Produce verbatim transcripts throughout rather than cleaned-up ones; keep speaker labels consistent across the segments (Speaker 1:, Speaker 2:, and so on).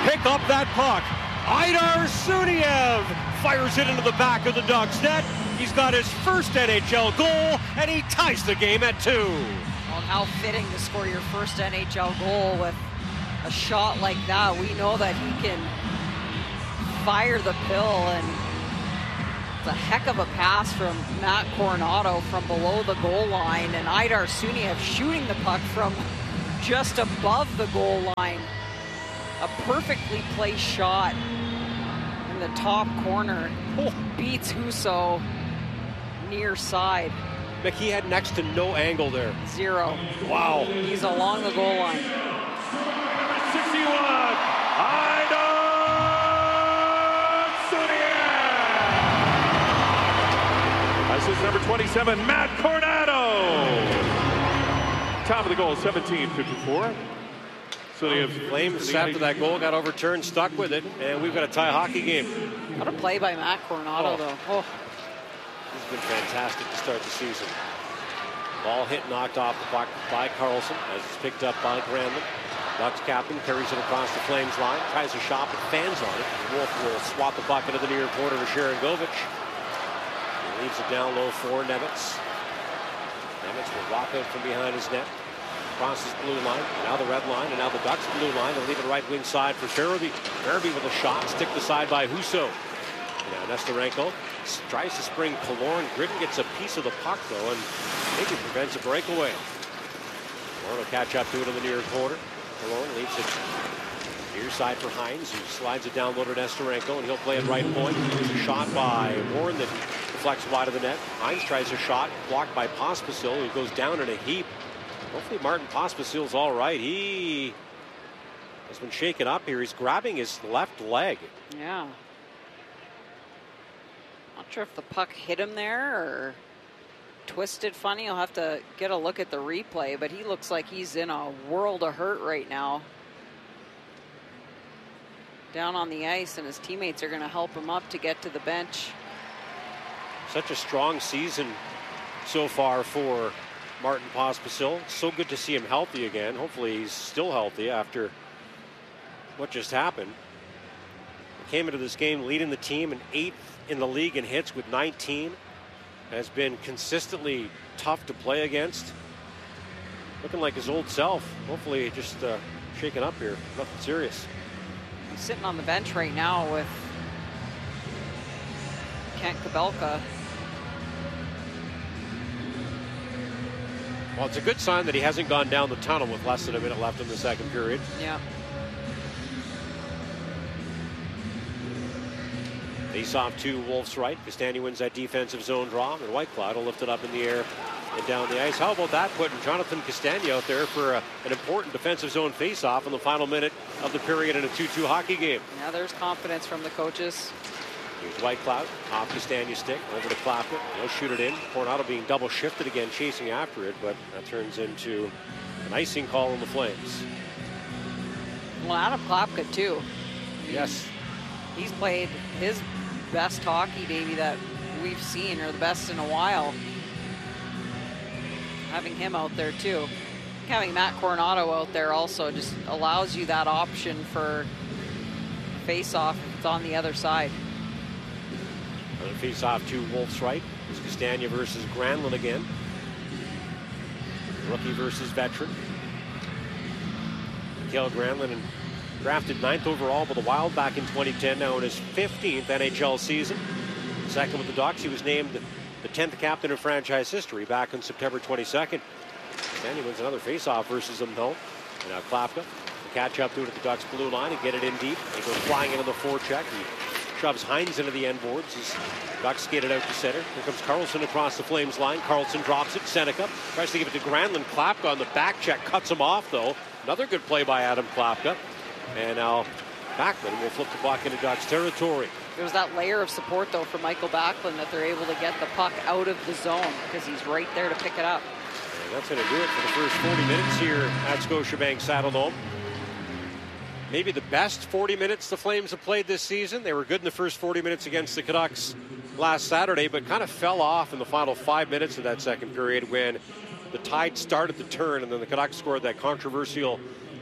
Speaker 1: pick up that puck. Aidar Suniev fires it into the back of the Ducks net. He's got his first N H L goal, and he ties the game at two.
Speaker 2: Well, how fitting to score your first N H L goal with a shot like that. We know that he can fire the pill, and it's a heck of a pass from Matt Coronado from below the goal line, and Aidar Suniev shooting the puck from just above the goal line. A perfectly placed shot in the top corner. Oh. Beats Husso near side.
Speaker 1: Mick, he had next to no angle there.
Speaker 2: Zero.
Speaker 1: Wow.
Speaker 2: He's along the goal line.
Speaker 3: sixty-one, Aidar Suniev. This is number twenty-seven, Matt Coronado. Top of the goal, seventeen fifty-four.
Speaker 1: Suniev. Flames after that goal got overturned, stuck with it, and we've got a tie hockey game.
Speaker 2: What a play by Matt Coronado, oh. though. Oh.
Speaker 1: He's been fantastic to start the season. Ball hit, knocked off the puck by Carlson as it's picked up by Granlund. Ducks captain carries it across the Flames line, tries a shot, but fans on it. Wolf will swat the puck into the near corner to Sharangovich. He leaves it down low for Nemitz. Nemitz will walk out from behind his net. Crosses blue line, now the red line, and now the Ducks blue line. They'll leave it right wing side for Farabee. Farabee with a shot, stick the side by Husso. Now Nestorenko tries to spring Killorn. Gritton gets a piece of the puck though, and maybe prevents a breakaway. Killorn will catch up to it in the near corner. Killorn leaves it near side for Hines, who slides it down low to Nestorenko, and he'll play it right point. There's a shot by Warren that deflects wide of the net. Hines tries a shot, blocked by Pospisil, who goes down in a heap. Hopefully Martin Pospisil's all right. He has been shaken up here. He's grabbing his left leg.
Speaker 2: Yeah. Not sure if the puck hit him there or twisted funny. I'll have to get a look at the replay, but he looks like he's in a world of hurt right now. Down on the ice, and his teammates are going to help him up to get to the bench.
Speaker 1: Such a strong season so far for Martin Pospisil. So good to see him healthy again. Hopefully he's still healthy after what just happened. He came into this game leading the team and eighth in the league in hits with nineteen. Has been consistently tough to play against. Looking like his old self. Hopefully just uh, shaken up here. Nothing serious.
Speaker 2: He's sitting on the bench right now with Kent Kabelka.
Speaker 1: Well, it's a good sign that he hasn't gone down the tunnel with less than a minute left in the second period.
Speaker 2: Yeah.
Speaker 1: Face off to Wolf's right. Castagna wins that defensive zone draw, and Whitecloud will lift it up in the air and down the ice. How about that, putting Jonathan Castagna out there for a, an important defensive zone face-off in the final minute of the period in a two two hockey game.
Speaker 2: Now there's confidence from the coaches.
Speaker 1: Here's Whitecloud, off Castagna's stick, over to Klapka. He'll shoot it in. Coronado being double shifted again, chasing after it, but that turns into an icing call on the Flames.
Speaker 2: Well, Adam Klapka, too.
Speaker 1: Yes.
Speaker 2: He's played his best hockey, Davey, that we've seen, or the best in a while. Having him out there, too. Having Matt Coronado out there also just allows you that option for face-off if it's on the other side.
Speaker 1: Another face-off to Wolf's right. It's Castagna versus Granlund again. Rookie versus veteran. Mikael Granlund, and drafted ninth overall by the Wild back in twenty ten, now in his fifteenth N H L season. Second with the Ducks, he was named the tenth captain in franchise history back on September twenty-second. Castagna wins another face-off versus him though. And now Klapka will catch up to it at the Ducks blue line and get it in deep. They go flying into the forecheck. He shoves Hines into the end boards as Ducks skated out to center. Here comes Carlson across the Flames line. Carlson drops it. Seneca tries to give it to Granlund. Klapka on the back check cuts him off though. Another good play by Adam Klapka. And now Backlund will flip the puck into Ducks territory.
Speaker 2: There's that layer of support though for Michael Backlund that they're able to get the puck out of the zone because he's right there to pick it up.
Speaker 1: And that's going to do it for the first forty minutes here at Scotiabank Saddledome. Maybe the best forty minutes the Flames have played this season. They were good in the first forty minutes against the Canucks last Saturday, but kind of fell off in the final five minutes of that second period when the tide started to turn, and then the Canucks scored that controversial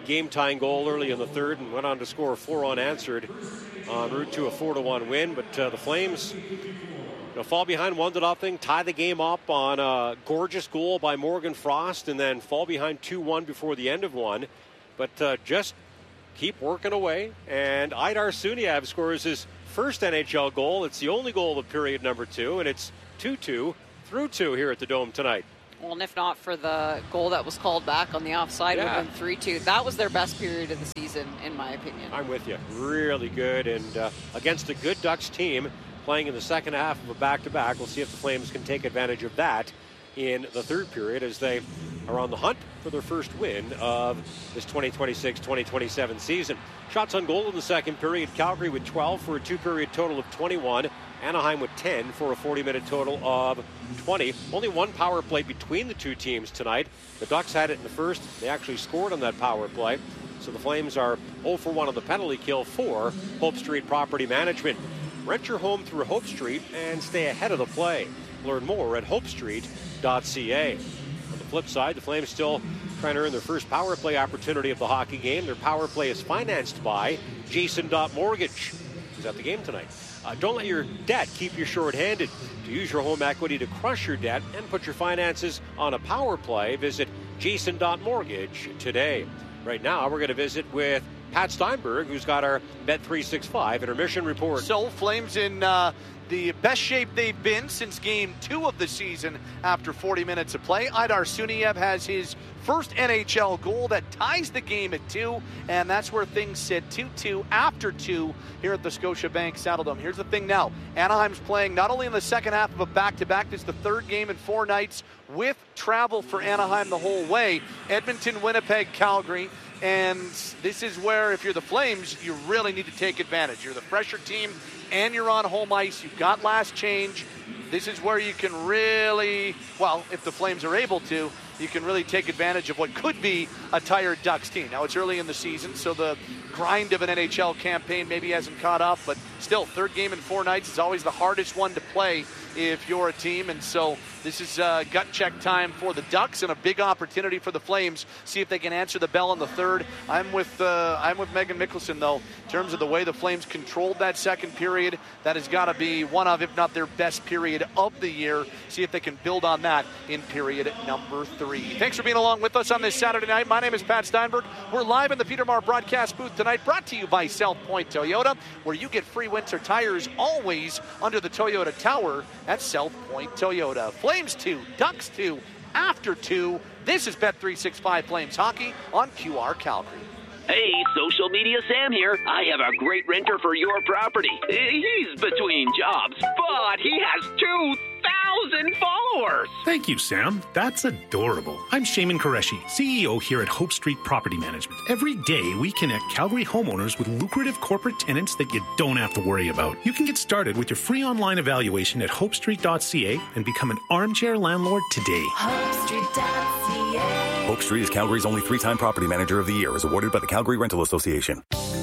Speaker 1: game-tying goal early in the third and went on to score four unanswered en route to a four to one win. But uh, the Flames you know, fall behind one to nothing, tie the game up on a gorgeous goal by Morgan Frost, and then fall behind two one before the end of one. But uh, just keep working away. And Aidar Suniev scores his first N H L goal. It's the only goal of period number two, and it's two two through two here at the Dome tonight.
Speaker 2: Well, and if not for the goal that was called back on the offside,
Speaker 1: Yeah.
Speaker 2: it would have been three two. That was their best period of the season, in my opinion.
Speaker 1: I'm with you. Really good. And uh, against a good Ducks team playing in the second half of a back-to-back. We'll see if the Flames can take advantage of that in the third period as they are on the hunt for their first win of this twenty twenty-six twenty twenty-seven season. Shots on goal in the second period. Calgary with twelve for a two-period total of twenty-one. Anaheim with ten for a forty-minute total of twenty. Only one power play between the two teams tonight. The Ducks had it in the first. They actually scored on that power play. So the Flames are zero for one on the penalty kill for Hope Street Property Management. Rent your home through Hope Street and stay ahead of the play. Learn more at hope street dot c a. On the flip side, the Flames still trying to earn their first power play opportunity of the hockey game. Their power play is financed by Jason Mortgage. He's at the game tonight. Uh, don't let your debt keep you short-handed. To use your home equity to crush your debt and put your finances on a power play, visit Jason Mortgage today. Right now, we're going to visit with Pat Steinberg, who's got our Bet three sixty-five intermission report.
Speaker 4: So, Flames in uh, the best shape they've been since game two of the season after forty minutes of play. Aidar Suniev has his first N H L goal that ties the game at two, and that's where things sit two two after two here at the Scotiabank Saddledome. Here's the thing now. Anaheim's playing not only in the second half of a back-to-back, this is the third game in four nights with travel for Anaheim the whole way. Edmonton, Winnipeg, Calgary. And this is where, if you're the Flames, you really need to take advantage. You're the fresher team, and you're on home ice. You've got last change. This is where you can really, well, if the Flames are able to, you can really take advantage of what could be a tired Ducks team. Now, it's early in the season, so the grind of an N H L campaign maybe hasn't caught up, but still, third game in four nights is always the hardest one to play if you're a team, and so this is uh, gut check time for the Ducks and a big opportunity for the Flames. See if they can answer the bell in the third. I'm with uh, I'm with Megan Mickelson, though, in terms of the way the Flames controlled that second period. That has got to be one of, if not their best period of the year. See if they can build on that in period number three. Thanks for being along with us on this Saturday night. My name is Pat Steinberg. We're live in the Peter Maher broadcast booth tonight, brought to you by South Point Toyota, where you get free winter tires always under the Toyota Tower at South Point Toyota. Flames two, Ducks two, after two. This is Bet three sixty-five Flames Hockey on Q R Calgary.
Speaker 5: Hey, social media Sam here. I have a great renter for your property. He's between jobs, but he has two thousand followers.
Speaker 6: Thank you, Sam. That's adorable. I'm Shaman Qureshi, C E O here at Hope Street Property Management. Every day, we connect Calgary homeowners with lucrative corporate tenants that you don't have to worry about. You can get started with your free online evaluation at hope street dot c a and become an armchair landlord today.
Speaker 7: hope street dot c a.
Speaker 8: Hope Street is Calgary's only three-time Property Manager of the Year, as awarded by the Calgary Rental Association.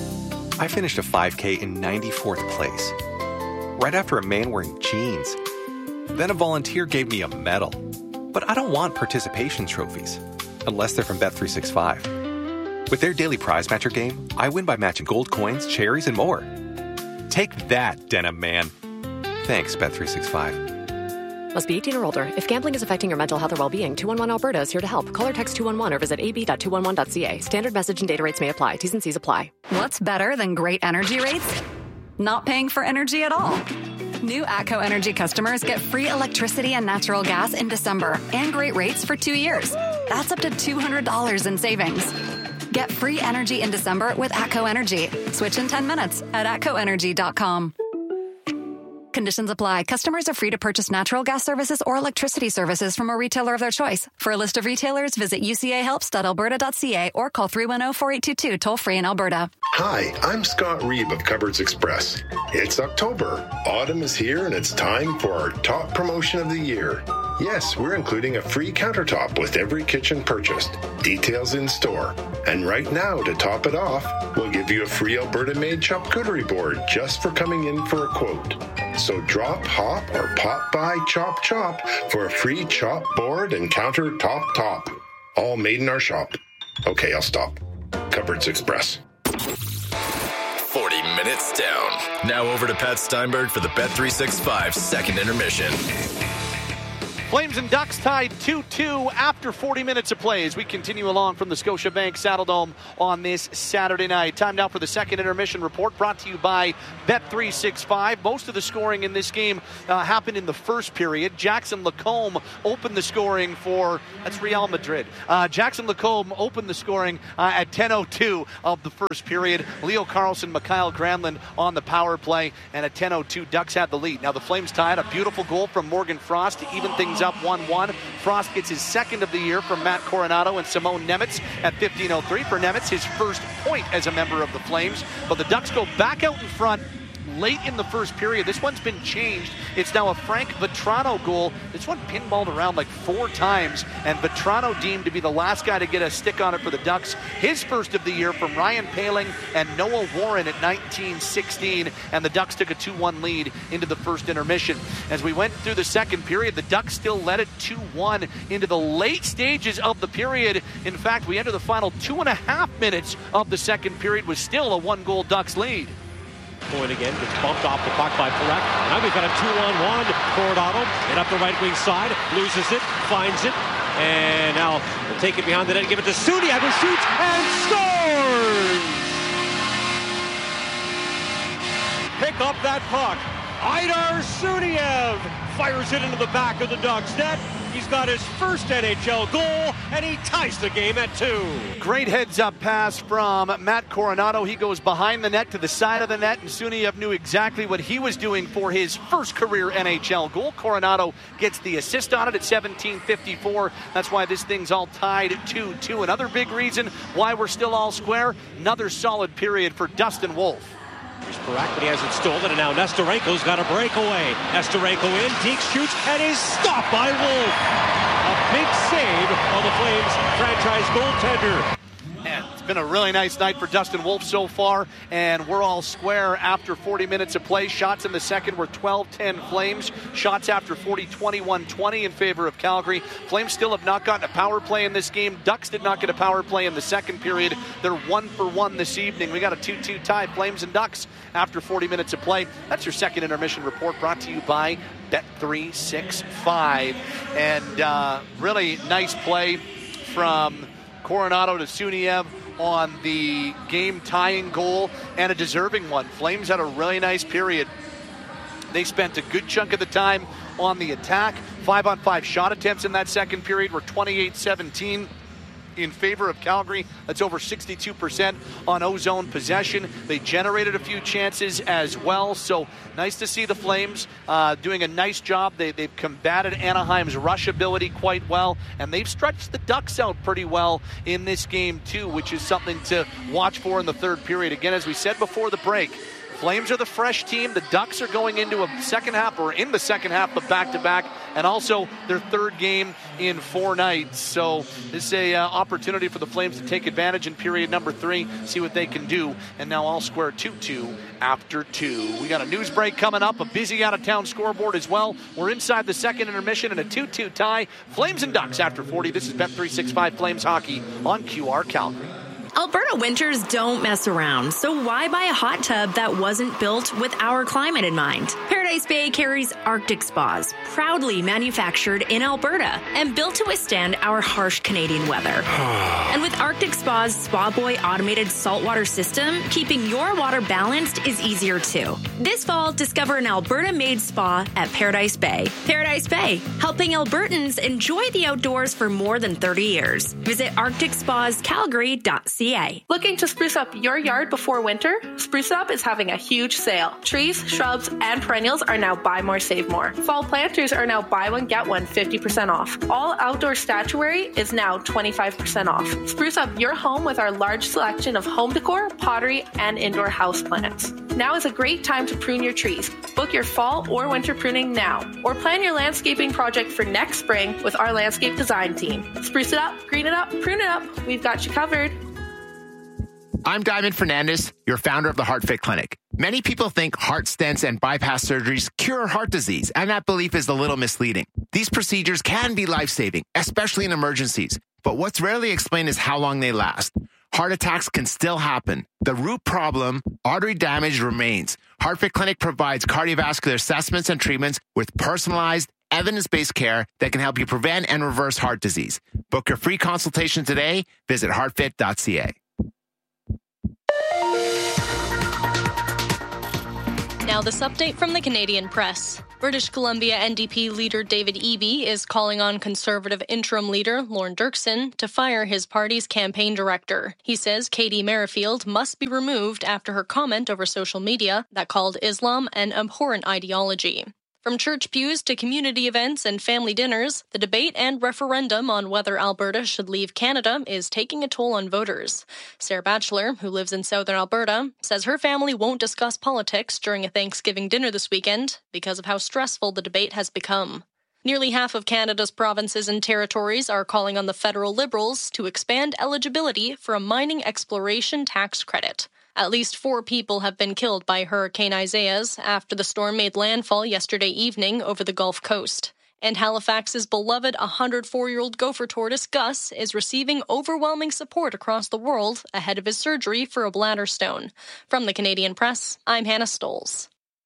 Speaker 9: I finished a five K in ninety-fourth place, right after a man wearing jeans. Then a volunteer gave me a medal. But I don't want participation trophies, unless they're from Bet three sixty-five. With their daily prize matcher game, I win by matching gold coins, cherries, and more. Take that, Denim Man. Thanks, Bet three sixty-five.
Speaker 10: Must be eighteen or older. If gambling is affecting your mental health or well-being, two one one Alberta is here to help. Call or text two one one or visit a b dot two one one dot c a. Standard message and data rates may apply. T's and C's apply.
Speaker 11: What's better than great energy rates? Not paying for energy at all. New ATCO Energy customers get free electricity and natural gas in December and great rates for two years. That's up to two hundred dollars in savings. Get free energy in December with ATCO Energy. Switch in ten minutes at atco energy dot com. Conditions apply. Customers are free to purchase natural gas services or electricity services from a retailer of their choice. For a list of retailers, visit u c a helps dot alberta dot c a or call three one zero, four eight two two toll free in Alberta.
Speaker 12: Hi, I'm Scott Reeb of Cupboards Express. It's October. Autumn is here and it's time for our top promotion of the year. Yes, we're including a free countertop with every kitchen purchased. Details in store. And right now, to top it off, we'll give you a free Alberta-made charcuterie board just for coming in for a quote. So drop, hop, or pop by Chop Chop for a free chop board and countertop top. All made in our shop. Okay, I'll stop. Cupboards Express.
Speaker 13: forty minutes down. Now over to Pat Steinberg for the Bet three sixty-five second intermission.
Speaker 4: Flames and Ducks tied two two after forty minutes of play as we continue along from the Scotiabank Saddledome on this Saturday night. Time now for the second intermission report brought to you by Bet three sixty-five. Most of the scoring in this game uh, happened in the first period. Jackson Lacombe opened the scoring for, that's Real Madrid. Uh, Jackson Lacombe opened the scoring uh, at ten oh two of the first period. Leo Carlson, Mikhail Granlund on the power play, and at ten oh two, Ducks had the lead. Now the Flames tied. A beautiful goal from Morgan Frost to even things up one one. Frost gets his second of the year from Matt Coronado and Simone Nemitz at fifteen oh three. For Nemitz, his first point as a member of the Flames. But the Ducks go back out in front late in the first period. This one's been changed. It's now a Frank Vetrano goal. This one pinballed around like four times, and Vetrano deemed to be the last guy to get a stick on it for the Ducks. His first of the year from Ryan Paling and Noah Warren at nineteen sixteen, and the Ducks took a two one lead into the first intermission. As we went through the second period, the Ducks still led it two one into the late stages of the period. In fact, we enter the final two and a half minutes of the second period with still a one-goal Ducks lead.
Speaker 1: Point again, gets bumped off the puck by Parekh. Now we've got a two on one. Coronado, and up the right wing side, loses it, finds it, and now we'll take it behind the net and give it to Suniev, who shoots and scores! Pick up that puck. Aidar Suniev fires it into the back of the Ducks net. He's got his first N H L goal, and he ties the game at two.
Speaker 4: Great heads-up pass from Matt Coronado. He goes behind the net to the side of the net, and Suniev knew exactly what he was doing for his first career N H L goal. Coronado gets the assist on it at seventeen fifty-four. That's why this thing's all tied two two. Another big reason why we're still all square, another solid period for Dustin Wolf.
Speaker 1: Here's Parekh, but he has it stolen, and now Nesterenko's got a breakaway. Nesterenko in, Deeks shoots, and is stopped by Wolf. A big save on the Flames franchise goaltender.
Speaker 4: And it's been a really nice night for Dustin Wolf so far, and we're all square after forty minutes of play. Shots in the second were twelve ten Flames. Shots after forty, twenty-one twenty in favor of Calgary. Flames still have not gotten a power play in this game. Ducks did not get a power play in the second period. They're one for one this evening. We got a two two tie, Flames and Ducks, after forty minutes of play. That's your second intermission report brought to you by Bet three sixty-five. And uh, really nice play from Coronado to Suniev on the game-tying goal, and a deserving one. Flames had a really nice period. They spent a good chunk of the time on the attack. Five-on-five shot attempts in that second period were twenty-eight seventeen in favor of Calgary. That's over sixty-two percent on O-zone possession. They generated a few chances as well, so nice to see the Flames uh, doing a nice job. They, they've combated Anaheim's rush ability quite well, and they've stretched the Ducks out pretty well in this game too, which is something to watch for in the third period. Again, as we said before the break, Flames are the fresh team. The Ducks are going into a second half, or in the second half of back-to-back, and also their third game in four nights. So this is a uh, opportunity for the Flames to take advantage in period number three, see what they can do, and now all square two two after two. We got a news break coming up, a busy out-of-town scoreboard as well. We're inside the second intermission and a two two tie. Flames and Ducks after forty. This is Bet three sixty-five Flames Hockey on Q R Calgary.
Speaker 14: Alberta winters don't mess around, so why buy a hot tub that wasn't built with our climate in mind? Paradise Bay carries Arctic Spas, proudly manufactured in Alberta and built to withstand our harsh Canadian weather. And with Arctic Spa's Spa Boy automated saltwater system, keeping your water balanced is easier too. This fall, discover an Alberta-made spa at Paradise Bay. Paradise Bay, helping Albertans enjoy the outdoors for more than thirty years. Visit arctic spas calgary dot c a.
Speaker 15: Looking to spruce up your yard before winter? Spruce Up is having a huge sale. Trees, shrubs, and perennials are now buy more, save more. Fall planters are now buy one, get one fifty percent off. All outdoor statuary is now twenty-five percent off. Spruce up your home with our large selection of home decor, pottery, and indoor house plants. Now is a great time to prune your trees. Book your fall or winter pruning now, or plan your landscaping project for next spring with our landscape design team. Spruce it up, green it up, prune it up. We've got you covered.
Speaker 16: I'm Diamond Fernandez, your founder of the HeartFit Clinic. Many people think heart stents and bypass surgeries cure heart disease, and that belief is a little misleading. These procedures can be life-saving, especially in emergencies, but what's rarely explained is how long they last. heart attacks can still happen. The root problem, artery damage, remains. HeartFit Clinic provides cardiovascular assessments and treatments with personalized, evidence-based care that can help you prevent and reverse heart disease. Book your free consultation today. Visit heart fit dot c a.
Speaker 17: Now this update from the Canadian Press. British Columbia N D P leader David Eby is calling on Conservative interim leader Lorne Dirksen to fire his party's campaign director. He says Katie Merrifield must be removed after her comment over social media that called Islam an abhorrent ideology. From church pews to community events and family dinners, the debate and referendum on whether Alberta should leave Canada is taking a toll on voters. Sarah Batchelor, who lives in southern Alberta, says her family won't discuss politics during a Thanksgiving dinner this weekend because of how stressful the debate has become. Nearly half of Canada's provinces and territories are calling on the federal Liberals to expand eligibility for a mining exploration tax credit. At least four people have been killed by Hurricane Isaias after the storm made landfall yesterday evening over the Gulf Coast. And Halifax's beloved one hundred four-year-old gopher tortoise Gus is receiving overwhelming support across the world ahead of his surgery for a bladder stone. From the Canadian Press, I'm Hannah Stoles.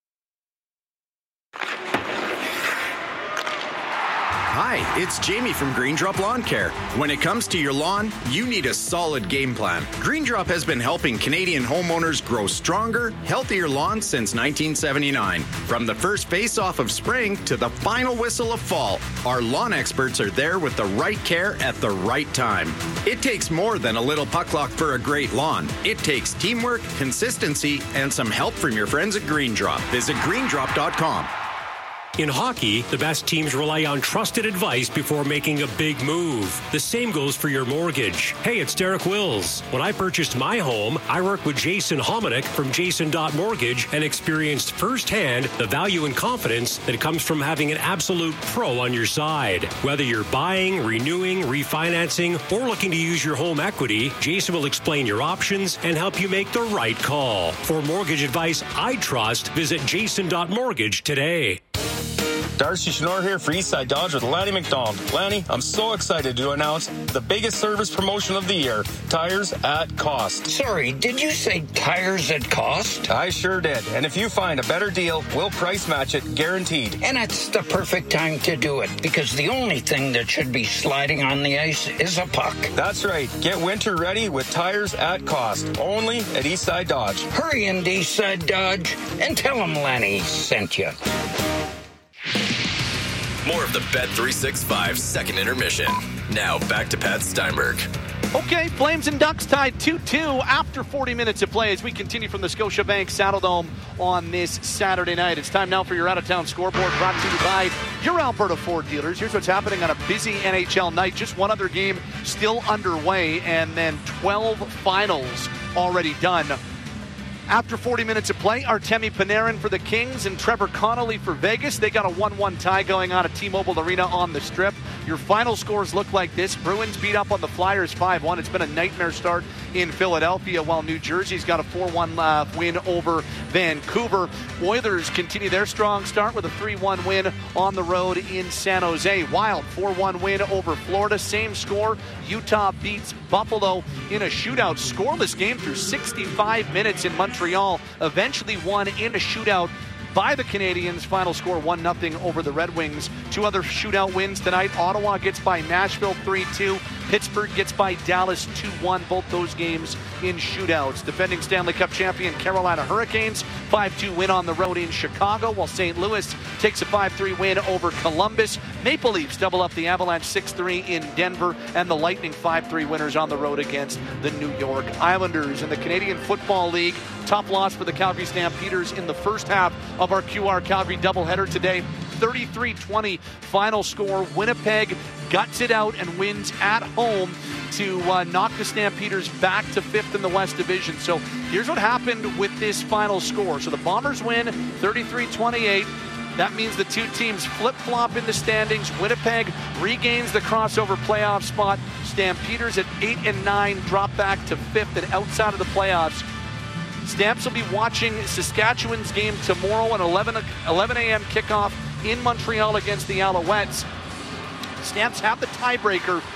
Speaker 18: Hi, it's Jamie from Green Drop Lawn Care. When it comes to your lawn, you need a solid game plan. Green Drop has been helping Canadian homeowners grow stronger, healthier lawns since nineteen seventy-nine. From the first face-off of spring to the final whistle of fall, our lawn experts are there with the right care at the right time. It takes more than a little puck luck for a great lawn. It takes teamwork, consistency, and some help from your friends at Green Drop. Visit green drop dot com.
Speaker 19: In hockey, the best teams rely on trusted advice before making a big move. The same goes for your mortgage. Hey, it's Derek Wills. When I purchased my home, I worked with Jason Hominick from Jason Mortgage and experienced firsthand the value and confidence that comes from having an absolute pro on your side. Whether you're buying, renewing, refinancing, or looking to use your home equity, Jason will explain your options and help you make the right call. For mortgage advice I trust, visit jason dot mortgage today.
Speaker 20: Darcy Schnorr here for Eastside Dodge with Lanny McDonald. Lanny, I'm so excited to announce the biggest service promotion of the year, tires at cost.
Speaker 21: Sorry, did you say tires at cost?
Speaker 20: I sure did. And if you find a better deal, we'll price match it, guaranteed.
Speaker 21: And it's the perfect time to do it, because the only thing that should be sliding on the ice is a puck.
Speaker 20: That's right. Get winter ready with tires at cost, only at Eastside Dodge.
Speaker 21: Hurry into Eastside Dodge and tell them Lanny sent you.
Speaker 13: More of the Bet three sixty-five second intermission. Now back to Pat Steinberg.
Speaker 4: Okay, Flames and Ducks tied two two after forty minutes of play as we continue from the Scotiabank Saddledome on this Saturday night. It's time now for your out-of-town scoreboard, brought to you by your Alberta Ford dealers. Here's what's happening on a busy N H L night. Just one other game still underway, and then twelve finals already done. After forty minutes of play, Artemi Panarin for the Kings and Trevor Connolly for Vegas. They got a one one tie going on at T-Mobile Arena on the Strip. Your final scores look like this. Bruins beat up on the Flyers five one. It's been a nightmare start in Philadelphia, while New Jersey's got a four one uh, win over Vancouver. Oilers continue their strong start with a three one win on the road in San Jose. Wild four one win over Florida. Same score. Utah beats Buffalo in a shootout. Scoreless game through sixty-five minutes in Montreal. Eventually won in a shootout by the Canadiens. Final score one nothing over the Red Wings. Two other shootout wins tonight. Ottawa gets by Nashville three two. Pittsburgh gets by Dallas two one. Both those games in shootouts. Defending Stanley Cup champion Carolina Hurricanes five two win on the road in Chicago, while Saint Louis takes a five three win over Columbus. Maple Leafs double up the Avalanche six three in Denver, and the Lightning five three winners on the road against the New York Islanders. In the Canadian Football League, top loss for the Calgary Stampeders in the first half of our Q R Calgary doubleheader today. thirty-three twenty final score. Winnipeg guts it out and wins at home to uh, knock the Stampeders back to fifth in the West Division. So here's what happened with this final score. So the Bombers win thirty-three twenty-eight. That means the two teams flip-flop in the standings. Winnipeg regains the crossover playoff spot. Stampeders at eight and nine drop back to fifth and outside of the playoffs. Stamps will be watching Saskatchewan's game tomorrow, an eleven a.m. kickoff in Montreal against the Alouettes. Stamps have the tiebreaker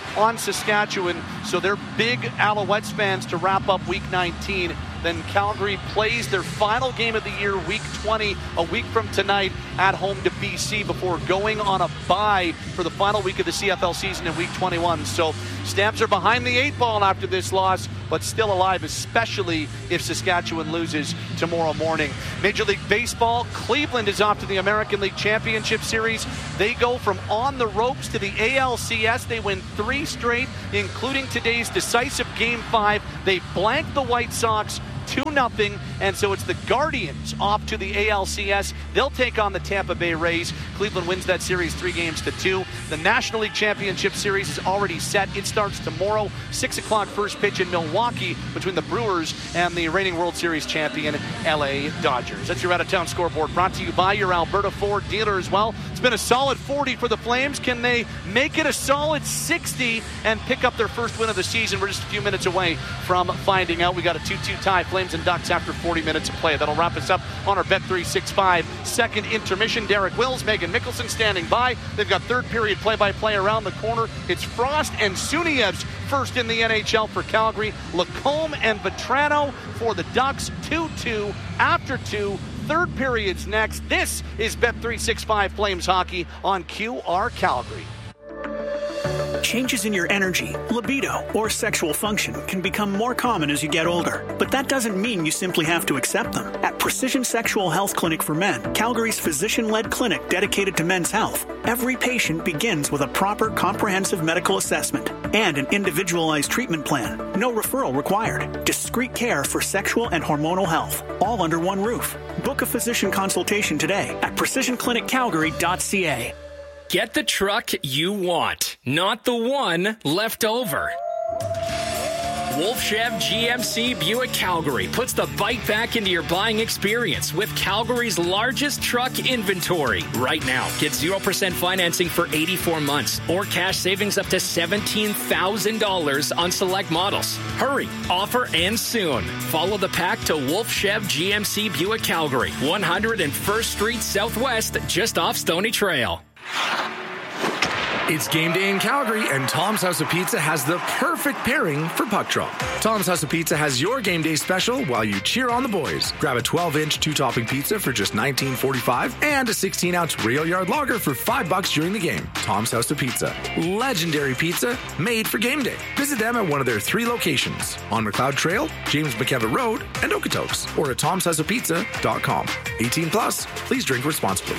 Speaker 4: on Saskatchewan. So they're big Alouettes fans to wrap up week nineteen. Then Calgary plays their final game of the year, week twenty, a week from tonight at home to B C before going on a bye for the final week of the C F L season in week twenty-one. So Stamps are behind the eight ball after this loss, but still alive, especially if Saskatchewan loses tomorrow morning. Major League Baseball, Cleveland is off to the American League Championship Series. They go from on the ropes to the A L C S. They win three straight, including today's decisive Game five. They blank the White Sox two nothing, and so it's the Guardians off to the A L C S. They'll take on the Tampa Bay Rays. Cleveland wins that series three games to two. The National League Championship Series is already set. It starts tomorrow, six o'clock first pitch in Milwaukee between the Brewers and the reigning World Series champion L A Dodgers. That's your out-of-town scoreboard, brought to you by your Alberta Ford dealer as well. It's been a solid forty for the Flames. Can they make it a solid sixty and pick up their first win of the season? We're just a few minutes away from finding out. We got a two two tie, Flames and Ducks, after forty minutes of play. That'll wrap us up on our Bet three sixty-five second intermission. Derek Wills, Megan Mickelson standing by. They've got third period play-by-play around the corner. It's Frost and Suniev's first in the N H L for Calgary. Lacombe and Vetrano for the Ducks. two two after two. Third period's next. This is Bet three sixty-five Flames Hockey on Q R Calgary.
Speaker 3: Changes in your energy, libido, or sexual function can become more common as you get older. But that doesn't mean you simply have to accept them. At Precision Sexual Health Clinic for Men, Calgary's physician-led clinic dedicated to men's health, every patient begins with a proper comprehensive medical assessment and an individualized treatment plan. No referral required. Discreet care for sexual and hormonal health, all under one roof. Book a physician consultation today at precision clinic calgary dot c a.
Speaker 22: Get the truck you want, not the one left over. Wolf Chev G M C Buick Calgary puts the bite back into your buying experience with Calgary's largest truck inventory. Right now, get zero percent financing for eighty-four months or cash savings up to seventeen thousand dollars on select models. Hurry, offer ends soon. Follow the pack to Wolf Chev G M C Buick Calgary, one hundred first Street Southwest, just off Stony Trail.
Speaker 23: It's game day in Calgary, and Tom's House of Pizza has the perfect pairing for puck drop. Tom's House of Pizza has your game day special while you cheer on the boys. Grab a twelve inch two-topping pizza for just nineteen forty-five and a sixteen ounce Rail Yard Lager for five bucks during the game. Tom's House of Pizza. Legendary pizza made for game day. Visit them at one of their three locations on McLeod Trail, James McKevitt Road, and Okotoks, or at toms house of pizza dot com. eighteen plus, please drink responsibly.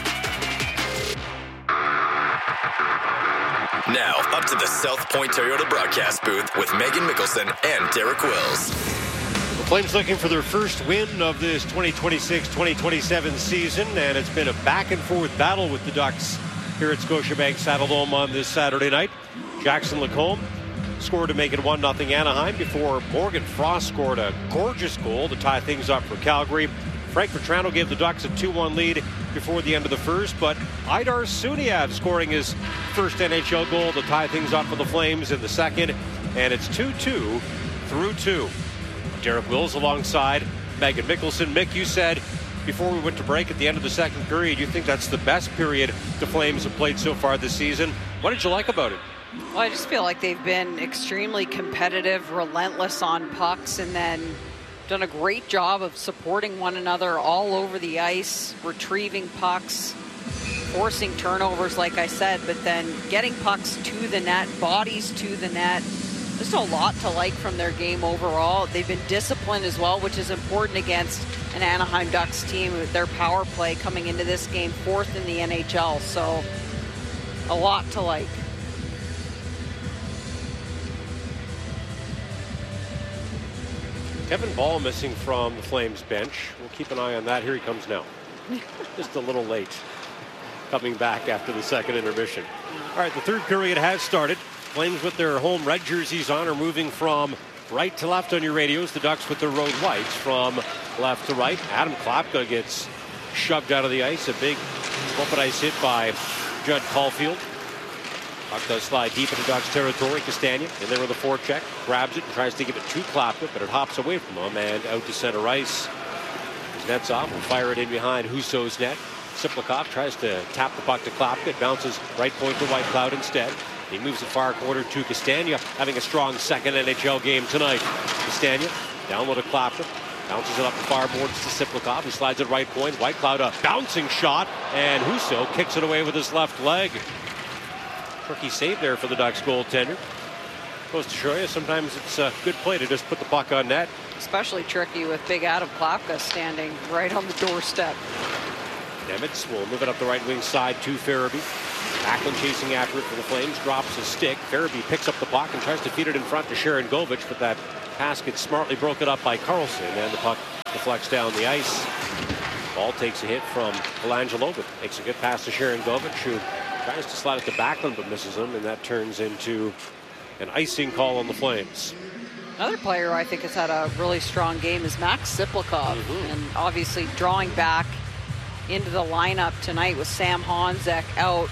Speaker 13: Now, up to the South Point Toyota broadcast booth with Megan Mickelson and Derek Wills.
Speaker 1: The Flames looking for their first win of this twenty twenty-six twenty twenty-seven season, and it's been a back-and-forth battle with the Ducks here at Scotiabank Saddledome on this Saturday night. Jackson Lacombe scored to make it one nothing Anaheim before Morgan Frost scored a gorgeous goal to tie things up for Calgary. Frank Vetrano gave the Ducks a two one lead before the end of the first, but Aidar Suniev scoring his first N H L goal to tie things up for the Flames in the second, and it's two two through two. Derek Wills alongside Megan Mickelson. Mick, you said before we went to break at the end of the second period, you think that's the best period the Flames have played so far this season. What did you like about it?
Speaker 2: Well, I just feel like they've been extremely competitive, relentless on pucks, and then done a great job of supporting one another all over the ice, retrieving pucks, forcing turnovers, like I said, but then getting pucks to the net, bodies to the net. Just a lot to like from their game overall. They've been disciplined as well, which is important against an Anaheim Ducks team with their power play coming into this game fourth in the N H L. So a lot to like.
Speaker 1: Kevin Ball missing from the Flames bench. We'll keep an eye on that. Here he comes now. Just a little late. Coming back after the second intermission. All right, the third period has started. Flames with their home red jerseys on are moving from right to left on your radios. The Ducks with their road whites from left to right. Adam Klapka gets shoved out of the ice. A big open ice hit by Judd Caulfield. Puck does slide deep into Ducks territory. Castagna in there with a forecheck. Grabs it and tries to give it to Klapka, but it hops away from him and out to center ice. His net's off. Will fire it in behind Husso's net. Siplikov tries to tap the puck to Klapka. It bounces right point to White Cloud instead. He moves the far corner to Castagna, having a strong second N H L game tonight. Castagna down low to Clapton. Bounces it up the far boards to Siplikov, who slides at right point. Whitecloud a bouncing shot, and Husso kicks it away with his left leg. Tricky save there for the Ducks goaltender. Goes to show you, sometimes it's a good play to just put the puck on net.
Speaker 2: Especially tricky with big Adam Klapka standing right on the doorstep.
Speaker 1: Nemitz will move it up the right wing side to Farabee. Backlund chasing after it for the Flames, drops his stick. Farabee picks up the puck and tries to feed it in front to Sharon Govich, but that pass gets smartly broken up by Carlson, and the puck deflects down the ice. Ball takes a hit from Colangelo, but makes a good pass to Sharon Govich, who tries to slide it to Backlund, but misses him, and that turns into an icing call on the Flames.
Speaker 2: Another player I think has had a really strong game is Max Siplikov, mm-hmm. and obviously drawing back into the lineup tonight with Sam Honzek out.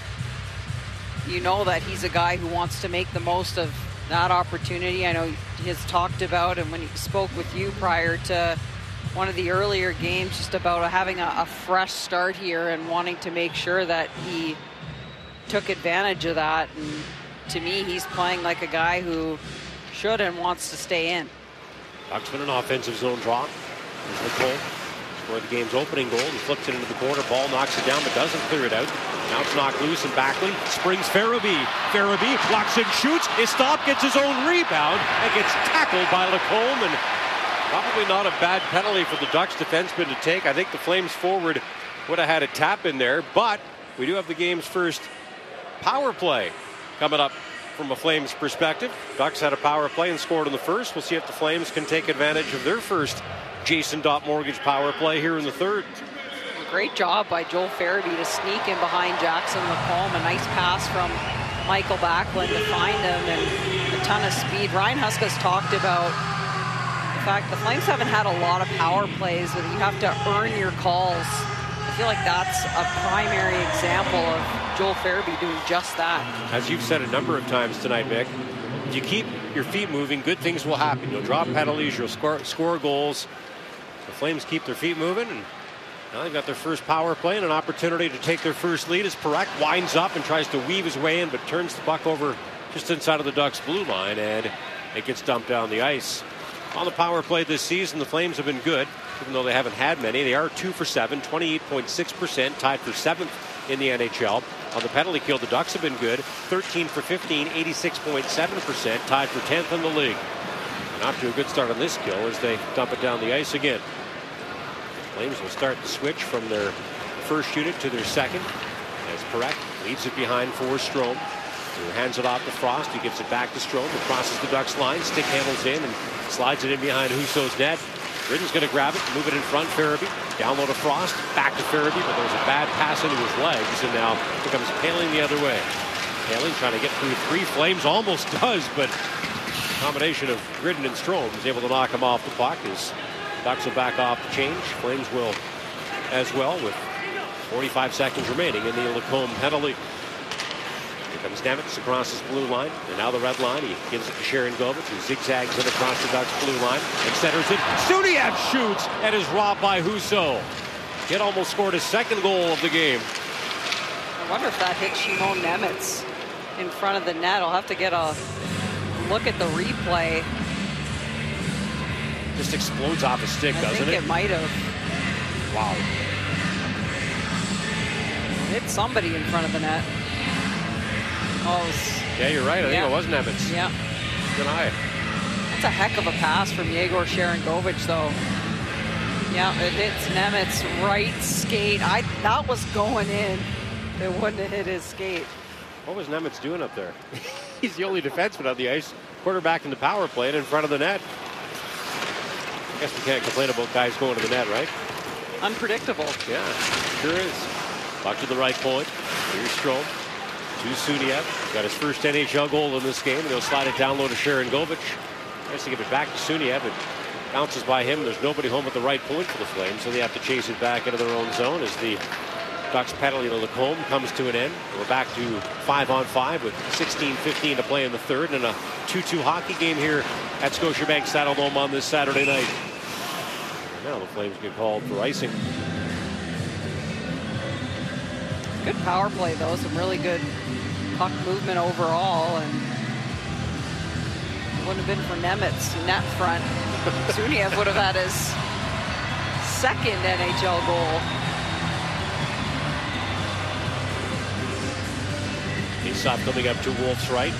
Speaker 2: You know that he's a guy who wants to make the most of that opportunity. I know he has talked about, and when he spoke with you prior to one of the earlier games, just about having a, a fresh start here and wanting to make sure that he took advantage of that. And to me, he's playing like a guy who should and wants to stay in.
Speaker 1: Ducks win an offensive zone draw. There's Nicole. Scored the game's opening goal. He flips it into the corner. Ball knocks it down, but doesn't clear it out. Now it's knocked loose, and Backlund springs Farabee. Farabee blocks and shoots. Is stopped, gets his own rebound, and gets tackled by Lacombe. And probably not a bad penalty for the Ducks defenseman to take. I think the Flames forward would have had a tap in there, but we do have the game's first power play coming up from a Flames perspective. Ducks had a power play and scored in the first. We'll see if the Flames can take advantage of their first Jason Dot Mortgage power play here in the third.
Speaker 2: Great job by Joel Farabee to sneak in behind Jackson Lacombe. A nice pass from Michael Backlund to find him, and a ton of speed. Ryan Huska's talked about the fact the Flames haven't had a lot of power plays that you have to earn your calls. I feel like that's a primary example of Joel Farabee doing just that.
Speaker 1: As you've said a number of times tonight, Mick, if you keep your feet moving, good things will happen. You'll drop penalties, you'll score, score goals. The Flames keep their feet moving, and now they've got their first power play and an opportunity to take their first lead as Parekh winds up and tries to weave his way in, but turns the puck over just inside of the Ducks' blue line, and it gets dumped down the ice. On the power play this season, the Flames have been good, even though they haven't had many. They are two for seven, twenty-eight point six percent, tied for seventh in the N H L. On the penalty kill, the Ducks have been good, thirteen for fifteen, eighty-six point seven percent, tied for tenth in the league. And off to a good start on this kill as they dump it down the ice again. Flames will start the switch from their first unit to their second, as Parekh leaves it behind for Strome, who hands it off to Frost. He gives it back to Strome, who crosses the Ducks line, stick handles in, and slides it in behind Husso's net. Ridden's going to grab it, move it in front. Farabee down low to Frost, back to Farabee, but there's a bad pass into his legs, and now it comes Poehling the other way. Poehling trying to get through three. Flames almost does, but a combination of Ridden and Strome is able to knock him off the puck. As Ducks will back off the change. Flames will as well, with forty-five seconds remaining in the Lacombe penalty. Here comes Nemitz across his blue line, and now the red line. He gives it to Sharon Govich, who zigzags it across the Ducks' blue line and centers it. Suniev shoots and is robbed by Husso. Kid almost scored his second goal of the game.
Speaker 2: I wonder if that hit Shimon Nemitz in front of the net. I'll have to get a look at the replay.
Speaker 1: Just explodes off his stick,
Speaker 2: I
Speaker 1: doesn't
Speaker 2: think
Speaker 1: it?
Speaker 2: it might have.
Speaker 1: Wow.
Speaker 2: Hit somebody in front of the net. Oh, it was,
Speaker 1: yeah, you're right. I
Speaker 2: yeah.
Speaker 1: think it was Nemitz.
Speaker 2: Yeah.
Speaker 1: Good eye.
Speaker 2: That's a heck of a pass from Yegor Sharangovich, though. Yeah, it hits Nemitz right skate. I that was going in. It wouldn't have hit his skate.
Speaker 1: What was Nemitz doing up there? He's the only defenseman on the ice. Quarterback in the power play and in front of the net. I guess we can't complain about guys going to the net, right?
Speaker 2: Unpredictable.
Speaker 1: Yeah, sure is. Back to the right point. Here's Strome. To Suniev. Got his first N H L goal in this game, and he'll slide it down low to Sharangovich. Tries to give it back to Suniev. It bounces by him. There's nobody home at the right point for the Flames, so they have to chase it back into their own zone as the Ducks penalty to Lacombe comes to an end. We're back to five on five with sixteen fifteen to play in the third, and a two two hockey game here at Scotiabank Saddledome on this Saturday night. And now the Flames get called for icing.
Speaker 2: Good power play, though. Some really good puck movement overall, and it wouldn't have been for Nemetz net front. Suniev would have had his second N H L goal.
Speaker 1: Faceoff coming up to Wolf's right.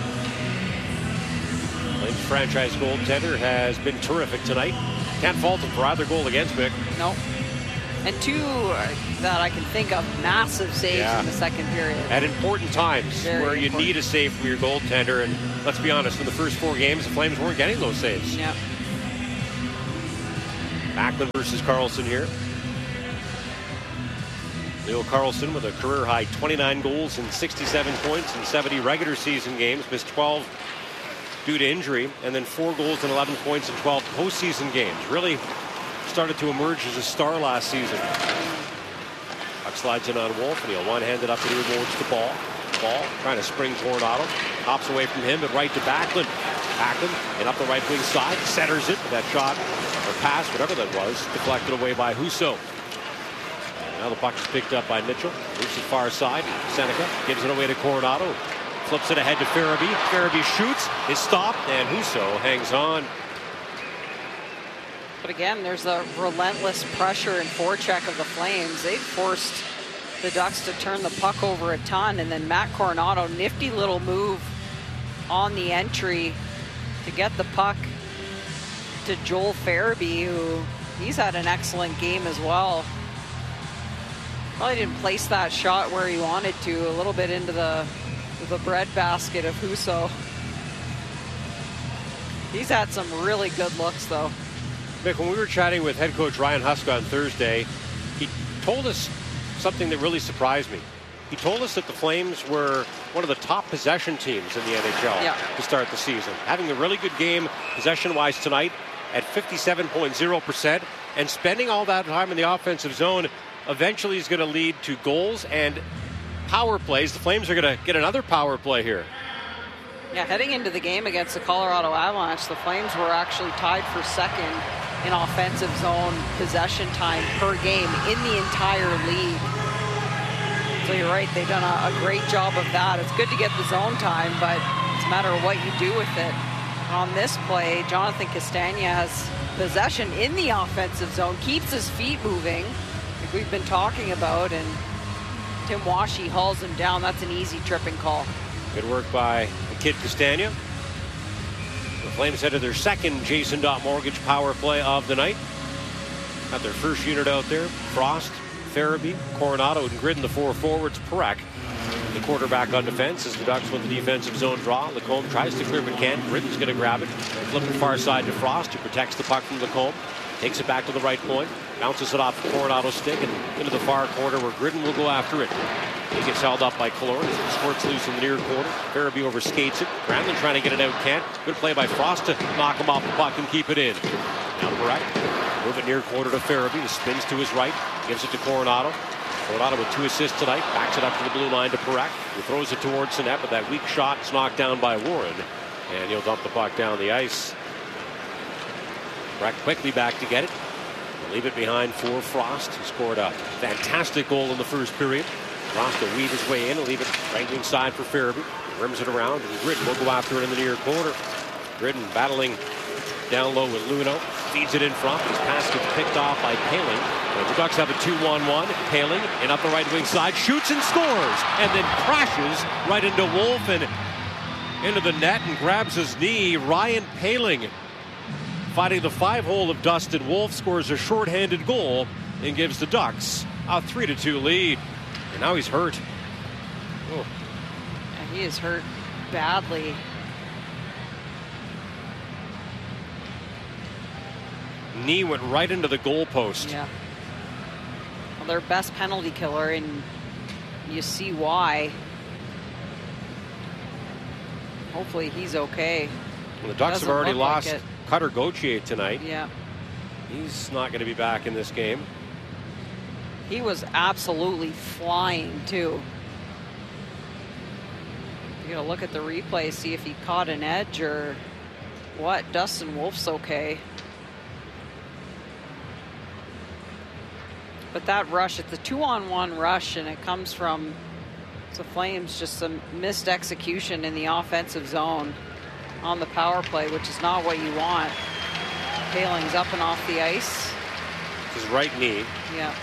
Speaker 1: Flames franchise goaltender has been terrific tonight. Can't fault him for either goal against Mick.
Speaker 2: No. And two that I can think of, massive saves yeah. in the second period.
Speaker 1: At important times
Speaker 2: Very
Speaker 1: where
Speaker 2: important.
Speaker 1: you need a save from your goaltender. And let's be honest, in the first four games, the Flames weren't getting those saves.
Speaker 2: Yeah.
Speaker 1: Backlund versus Karlsson here. Leo Karlsson with a career high twenty-nine goals and sixty-seven points in seventy regular season games. Missed twelve due to injury, and then four goals and eleven points in twelve postseason games. Really started to emerge as a star last season. Puck slides in on Wolf, and he'll one-handed up near towards the ball. Ball trying to spring Coronado. Hops away from him, but right to Backlund. Backlund and up the right wing side, centers it. That shot or pass, whatever that was, deflected away by Husso. Now the puck is picked up by Mitchell. Moves to the far side. Seneca gives it away to Coronado. Flips it ahead to Farabee. Farabee shoots, is stopped, and Husso hangs on.
Speaker 2: But again, there's the relentless pressure and forecheck of the Flames. They forced the Ducks to turn the puck over a ton, and then Matt Coronado, nifty little move on the entry to get the puck to Joel Farabee, who he's had an excellent game as well. Probably didn't place that shot where he wanted to, a little bit into the the breadbasket of Husso. He's had some really good looks, though.
Speaker 1: Mick, when we were chatting with head coach Ryan Huska on Thursday, he told us something that really surprised me. He told us that the Flames were one of the top possession teams in the N H L
Speaker 2: yeah.
Speaker 1: to start the season. Having a really good game possession-wise tonight at fifty-seven point zero percent, and spending all that time in the offensive zone eventually is going to lead to goals and power plays. The Flames are going to get another power play here.
Speaker 2: Yeah, heading into the game against the Colorado Avalanche, the Flames were actually tied for second in offensive zone possession time per game in the entire league. So you're right, they've done a, a great job of that. It's good to get the zone time, but it's a matter of what you do with it. On this play, Jonathan Castagna has possession in the offensive zone, keeps his feet moving, like we've been talking about, and Tim Washy hauls him down. That's an easy tripping call.
Speaker 1: Good work by the kid Castagna. The Flames head to their second Jason Dot Mortgage power play of the night. Got their first unit out there. Frost, Farabee, Coronado, and Gridden, the four forwards. Parak, the quarterback on defense, as the Ducks with the defensive zone draw. Lacombe tries to clear, but can't. Gridden's going to grab it. Flip it far side to Frost, who protects the puck from Lacombe. Takes it back to the right point. Bounces it off the Coronado's stick and into the far corner where Gridden will go after it. He gets held up by Killorn. Squirts loose in the near corner. Farabee overskates it. Granlund trying to get it out, can't. Good play by Frost to knock him off the puck and keep it in. Now Parak, move it near corner to Farabee. He spins to his right. Gives it to Coronado. Coronado with two assists tonight. Backs it up to the blue line to Parak. He throws it towards the net, but that weak shot is knocked down by Warren. And he'll dump the puck down the ice. Parak quickly back to get it. Leave it behind for Frost, who scored a fantastic goal in the first period. Frost will weave his way in and leave it right wing side for Farabee. Rims it around, and Gridden will go after it in the near corner. Gridden battling down low with Luno. Feeds it in front. His pass gets picked off by Paling. And the Ducks have a two one one. Paling in up the right wing side, shoots and scores, and then crashes right into Wolf and into the net and grabs his knee. Ryan Paling, fighting the five-hole of Dustin Wolf, scores a shorthanded goal and gives the Ducks a three to two lead. And now he's hurt. Oh.
Speaker 2: Yeah, he is hurt badly.
Speaker 1: Knee went right into the goalpost.
Speaker 2: Yeah. Well, their best penalty killer, and you see why. Hopefully he's okay.
Speaker 1: Well, the Ducks
Speaker 2: Doesn't
Speaker 1: have already
Speaker 2: look like
Speaker 1: lost
Speaker 2: it.
Speaker 1: Cutter Gauthier tonight.
Speaker 2: Yeah.
Speaker 1: He's not going to be back in this game.
Speaker 2: He was absolutely flying, too. You gotta look at the replay, see if he caught an edge or what. Dustin Wolf's okay. But that rush, it's a two-on-one rush, and it comes from So Flames just some missed execution in the offensive zone on the power play, which is not what you want. Paling's up and off the ice.
Speaker 1: His right knee.
Speaker 2: Yeah.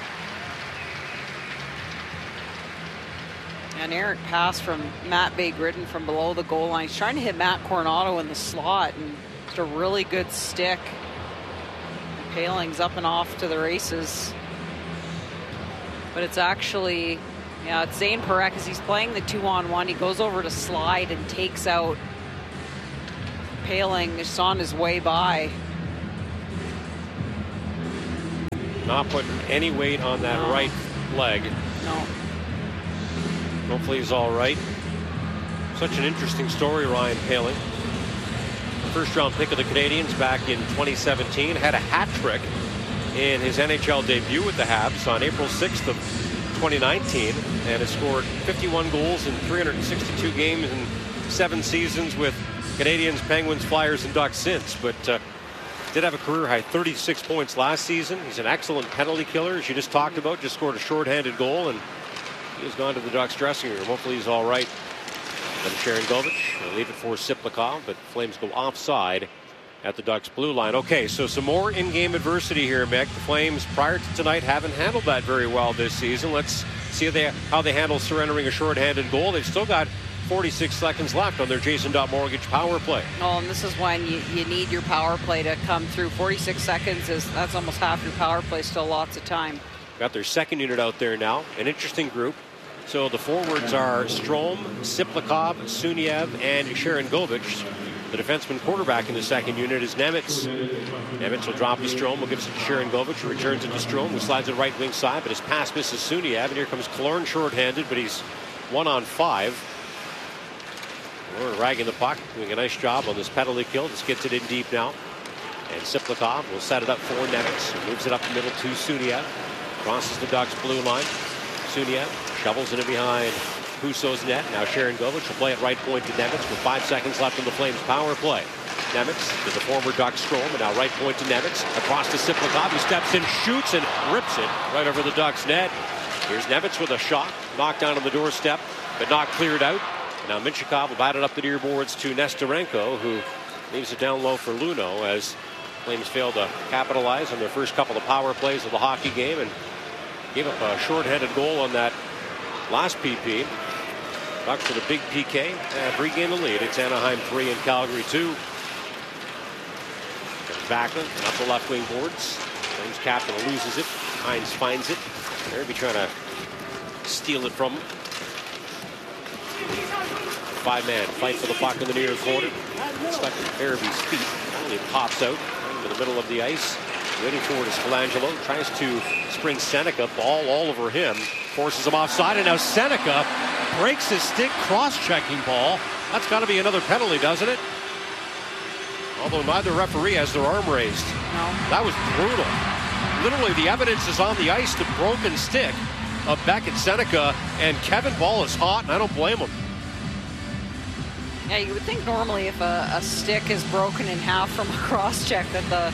Speaker 2: An errant pass from Matt Bay-Gridden from below the goal line. He's trying to hit Matt Coronado in the slot, and it's a really good stick. And Paling's up and off to the races. But it's actually, yeah, it's Zane Parekh as he's playing the two-on-one. He goes over to slide and takes out Paling just on his way by.
Speaker 1: Not putting any weight on that
Speaker 2: No.
Speaker 1: right leg.
Speaker 2: No.
Speaker 1: Hopefully he's all right. Such an interesting story, Ryan Paling. First round pick of the Canadiens back in twenty seventeen. Had a hat trick in his N H L debut with the Habs on April sixth of twenty nineteen. And has scored fifty-one goals in three hundred sixty-two games in seven seasons with Canadiens, Penguins, Flyers, and Ducks since. But uh, did have a career high thirty-six points last season. He's an excellent penalty killer, as you just talked about. Just scored a shorthanded goal, and he has gone to the Ducks dressing room. Hopefully he's all right. Then Sharon Govich will leave it for Siplikov, but Flames go offside at the Ducks blue line. Okay, so some more in-game adversity here, Mick. The Flames, prior to tonight, haven't handled that very well this season. Let's see how they, how they handle surrendering a shorthanded goal. They've still got forty-six seconds left on their Jason Mortgage power play.
Speaker 2: Oh, and this is when you, you need your power play to come through. forty-six seconds is that's almost half your power play. Still lots of time.
Speaker 1: Got their second unit out there now. An interesting group. So the forwards are Strome, Siplikov, Suniev, and Sharon Govich. The defenseman quarterback in the second unit is Nemitz. Nemitz will drop to Strome, will give it to Sharon Govich, who returns it to Strome, who slides it right wing side, but his pass misses Suniev, and here comes Killorn shorthanded, but he's one on five. We're ragging the puck, doing a nice job on this penalty kill. Just gets it in deep now. And Siplikov will set it up for Nemitz, who moves it up the middle to Suniev. Crosses the Ducks blue line. Suniev shovels it in behind Husso's net. Now Sharon Govich will play it right point to Nemitz with five seconds left in the Flames power play. Nemitz to the former Duck Strome, and now right point to Nemitz. Across to Siplikov, who steps in, shoots, and rips it right over the Ducks net. Here's Nemitz with a shot, knocked down on the doorstep, but not cleared out. And now Minchikov will bat it up the near boards to Nesterenko, who leaves it down low for Luno as Flames fail to capitalize on their first couple of power plays of the hockey game and gave up a short-handed goal on that last P P. Ducks with a big P K and regain the lead. It's Anaheim three and Calgary two. Backlund up the left wing boards. Flames captain loses it. Hines finds it. Irby trying to steal it from him. Five-man fight for the puck in the near corner. Stuck at Irby's feet. Only pops out into the middle of the ice. Waiting for it is Colangelo. Tries to spring Seneca. Ball all over him. Forces him offside. And now Seneca breaks his stick. Cross-checking ball. That's got to be another penalty, doesn't it? Although neither referee has their arm raised.
Speaker 2: No.
Speaker 1: That was brutal. Literally, the evidence is on the ice. The broken stick of Beckett Seneca. And Kevin Ball is hot, and I don't blame him.
Speaker 2: Yeah, you would think normally if a, a stick is broken in half from a cross-check that the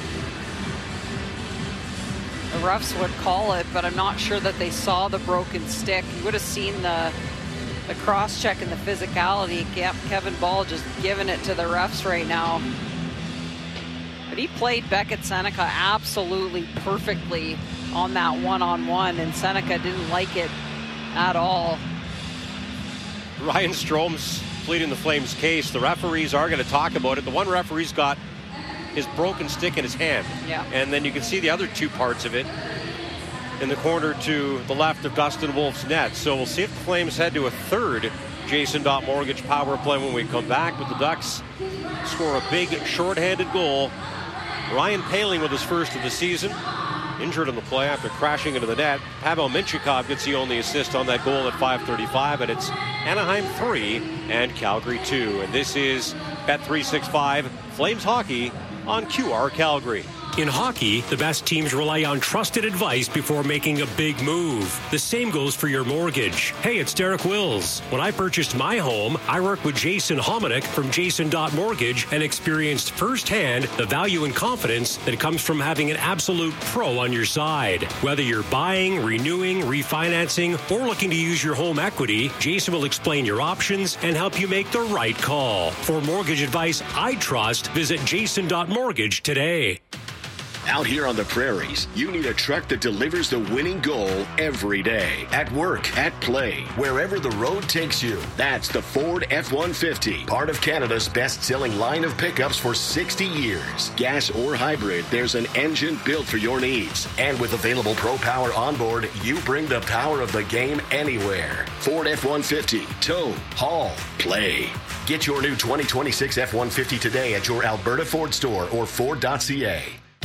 Speaker 2: The refs would call it, but I'm not sure that they saw the broken stick. You would have seen the the cross-check and the physicality. Kevin Ball just giving it to the refs right now. But he played Beckett Seneca absolutely perfectly on that one-on-one, and Seneca didn't like it at all.
Speaker 1: Ryan Strome's pleading the Flames' case. The referees are going to talk about it. The one referee's got his broken stick in his hand.
Speaker 2: Yeah.
Speaker 1: And then you can see the other two parts of it in the corner to the left of Dustin Wolf's net. So we'll see if the Flames head to a third Jason Mortgage power play when we come back. But the Ducks score a big shorthanded goal. Ryan Paling with his first of the season. Injured in the play after crashing into the net. Pavel Minchikov gets the only assist on that goal at five thirty-five. And it's Anaheim three and Calgary two. And this is Bet three sixty-five Flames Hockey on Q R Calgary.
Speaker 19: In hockey, the best teams rely on trusted advice before making a big move. The same goes for your mortgage. Hey, it's Derek Wills. When I purchased my home, I worked with Jason Hominick from Jason dot Mortgage and experienced firsthand the value and confidence that comes from having an absolute pro on your side. Whether you're buying, renewing, refinancing, or looking to use your home equity, Jason will explain your options and help you make the right call. For mortgage advice I trust, visit Jason dot Mortgage today.
Speaker 5: Out here on the prairies, you need a truck that delivers the winning goal every day. At work, at play, wherever the road takes you. That's the Ford F one fifty, part of Canada's best-selling line of pickups for sixty years. Gas or hybrid, there's an engine built for your needs. And with available Pro Power onboard, you bring the power of the game anywhere. Ford F one fifty, tow, haul, play. Get your new twenty twenty-six F one fifty today at your Alberta Ford store or Ford dot C A.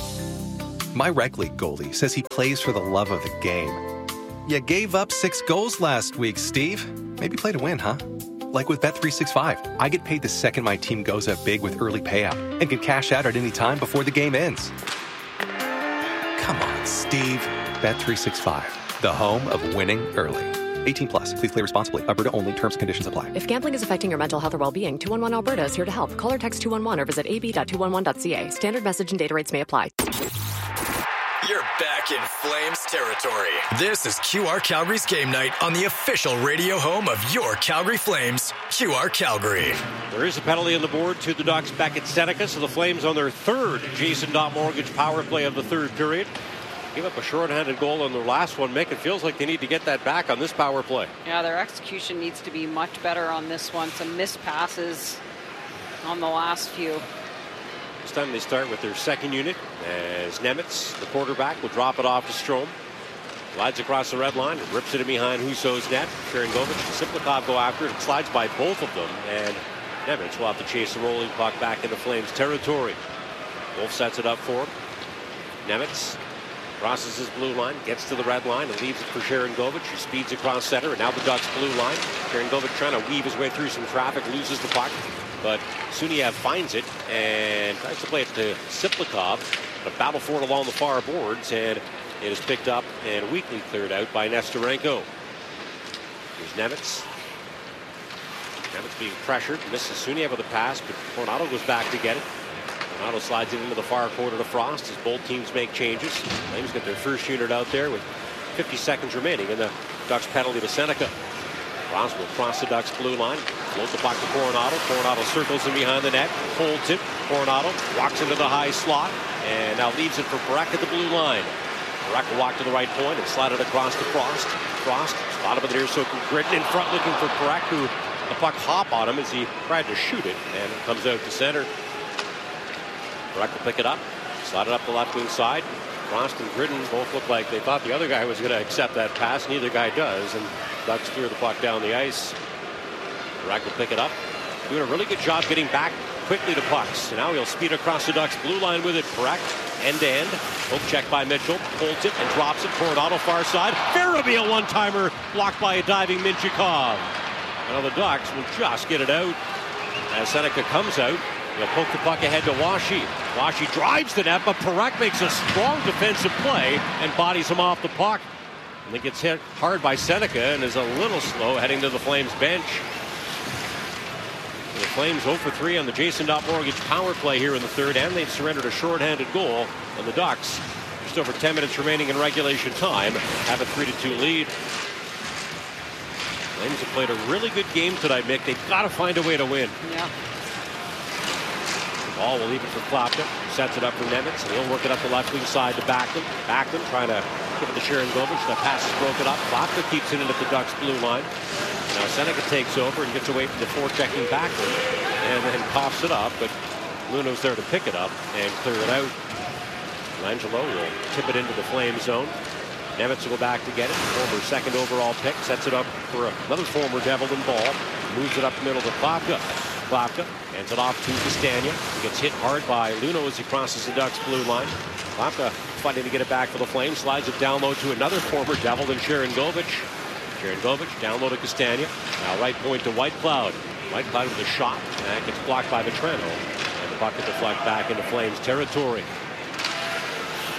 Speaker 9: My rec league goalie says he plays for the love of the game. You gave up six goals last week, Steve. Maybe play to win, huh? Like with Bet three sixty-five, I get paid the second my team goes up big with early payout and can cash out at any time before the game ends. Come on, Steve. Bet three sixty-five, the home of winning early. eighteen plus. Please play responsibly. Alberta only. Terms and conditions apply.
Speaker 10: If gambling is affecting your mental health or well-being, two one one Alberta is here to help. Call or text two one one or visit a b dot two one one dot c a. Standard message and data rates may apply.
Speaker 13: You're back in Flames territory. This is Q R Calgary's game night on the official radio home of your Calgary Flames, Q R Calgary.
Speaker 1: There is a penalty on the board to the Ducks back at Seneca, so the Flames on their third Jason dot Mortgage power play of the third period. Gave up a shorthanded goal on their last one. Mick, it feels like they need to get that back on this power play.
Speaker 2: Yeah, their execution needs to be much better on this one. Some missed passes on the last few.
Speaker 1: This time they start with their second unit as Nemitz, the quarterback, will drop it off to Strome. Slides across the red line and rips it in behind Husso's net. Sharangovich and Siplikov go after it. It slides by both of them, and Nemitz will have to chase the rolling puck back into Flames territory. Wolf sets it up for him. Nemitz crosses his blue line, gets to the red line, and leaves it for Sharangovich, who speeds across center, and now the Ducks blue line. Sharangovich trying to weave his way through some traffic, loses the puck, but Suniev finds it and tries to play it to Siplikov, but a battle for it along the far boards, and it is picked up and weakly cleared out by Nestorenko. Here's Nemitz. Nemitz being pressured, misses Suniev with a pass, but Coronado goes back to get it. Coronado slides it into the far corner to Frost as both teams make changes. Flames get their first unit out there with fifty seconds remaining in the Ducks penalty to Seneca. Frost will cross the Ducks blue line, float the puck to Coronado. Coronado circles in behind the net, holds it. Coronado walks into the high slot and now leaves it for Parekh at the blue line. Parekh will walk to the right point and slide it across to Frost. Frost, a lot of it there, so Gritton in front looking for Parekh, who the puck hop on him as he tried to shoot it, and it comes out to center. Parekh will pick it up, slide it up the left wing side. Frost and Gritton both look like they thought the other guy was going to accept that pass. Neither guy does, and Ducks clear the puck down the ice. Parekh will pick it up, doing a really good job getting back quickly to pucks. And now he'll speed across the Ducks blue line with it. Parekh, end to end. Hope check by Mitchell, holds it and drops it. Coronado far side. Farabee a one-timer blocked by a diving Minchikov. Now the Ducks will just get it out as Seneca comes out. He'll poke the puck ahead to Washi. Washi drives the net, but Parekh makes a strong defensive play and bodies him off the puck. And then gets hit hard by Seneca and is a little slow heading to the Flames bench. The Flames oh for three on the Jason dot Mortgage power play here in the third, and they've surrendered a shorthanded goal. And the Ducks, just over ten minutes remaining in regulation time, have a three to two lead. Flames have played a really good game tonight, Mick. They've got to find a way to win.
Speaker 2: Yeah.
Speaker 1: Ball will leave it for Klopka. Sets it up for Nemitz, and he'll work it up the left wing side to Backlund. Backlund trying to give it to Sharangovich. The pass is broken up. Klopka keeps it in at the Ducks blue line. Now Seneca takes over and gets away from the forechecking Backlund and then coughs it up, but Luno's there to pick it up and clear it out. Langelo will tip it into the Flame zone. Nemitz will go back to get it. Former second overall pick. Sets it up for another former Devilton ball. Moves it up the middle to Klopka. Klopka hands it off to Castagna. He gets hit hard by Luno as he crosses the Ducks blue line. Klopka fighting to get it back for the Flames. Slides it down low to another former Devilton, Sharangovich. Sharangovich down low to Castagna. Now right point to Whitecloud. Whitecloud with a shot. And that gets blocked by Vetrano. And the puck is deflected back into Flames territory.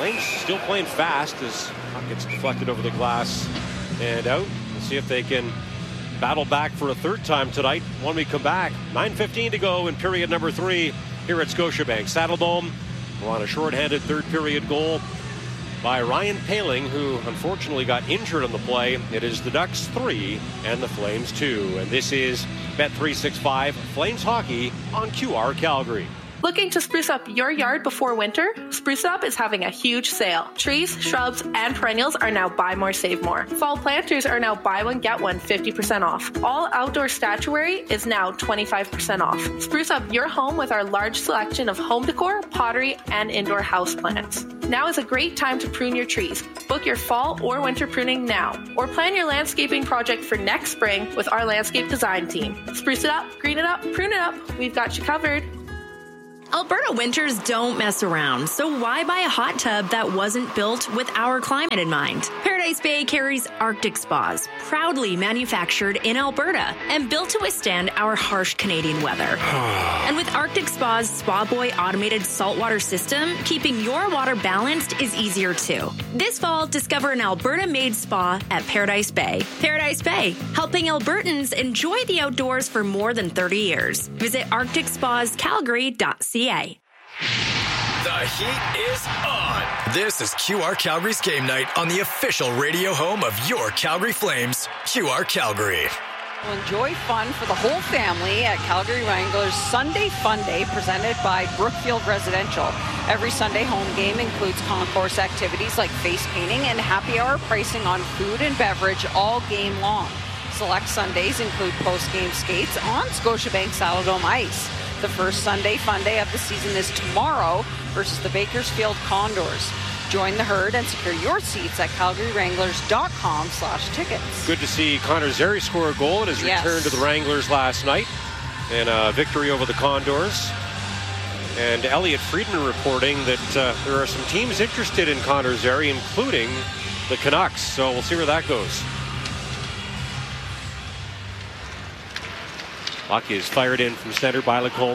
Speaker 1: Flames still playing fast as puck gets deflected over the glass and out. We'll see if they can battle back for a third time tonight when we come back. nine fifteen to go in period number three here at Scotiabank Saddledome. We're on a shorthanded third period goal by Ryan Poehling, who unfortunately got injured on the play. It is the Ducks three and the Flames two. And this is Bet three sixty-five Flames Hockey on Q R Calgary.
Speaker 15: Looking to spruce up your yard before winter? Spruce Up is having a huge sale. Trees, shrubs, and perennials are now buy more, save more. Fall planters are now buy one, get one fifty percent off. All outdoor statuary is now twenty-five percent off. Spruce up your home with our large selection of home decor, pottery, and indoor houseplants. Now is a great time to prune your trees. Book your fall or winter pruning now, or plan your landscaping project for next spring with our landscape design team. Spruce it up, green it up, prune it up. We've got you covered.
Speaker 14: Alberta winters don't mess around, so why buy a hot tub that wasn't built with our climate in mind? Paradise Bay carries Arctic Spas, proudly manufactured in Alberta and built to withstand our harsh Canadian weather. And with Arctic Spa's Spa Boy automated saltwater system, keeping your water balanced is easier too. This fall, discover an Alberta-made spa at Paradise Bay. Paradise Bay, helping Albertans enjoy the outdoors for more than thirty years. Visit arctic spas calgary dot c a.
Speaker 13: The heat is on. This is Q R Calgary's game night on the official radio home of your Calgary Flames, Q R Calgary.
Speaker 2: Well, enjoy fun for the whole family at Calgary Wranglers Sunday Fun Day presented by Brookfield Residential. Every Sunday home game includes concourse activities like face painting and happy hour pricing on food and beverage all game long. Select Sundays include post-game skates on Scotiabank Saddledome ice. The first Sunday Fun Day of the season is tomorrow versus the Bakersfield Condors. Join the herd and secure your seats at calgary wranglers dot com slash tickets.
Speaker 1: Good to see Connor Zary score a goal in his
Speaker 2: yes.
Speaker 1: return to the Wranglers last night and a victory over the Condors. And Elliot Friedman reporting that uh, there are some teams interested in Connor Zary, including the Canucks. So we'll see where that goes. Puck is fired in from center by Lacombe.